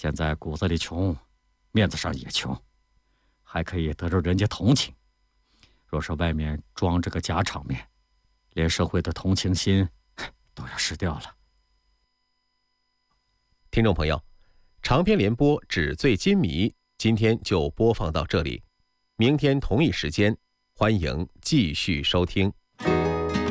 现在骨子里穷，面子上也穷，还可以得着人家同情。若是外面装着个假场面，连社会的同情心都要失掉了。 听众朋友，长篇联播《纸醉金迷》今天就播放到这里，明天同一时间，欢迎继续收听。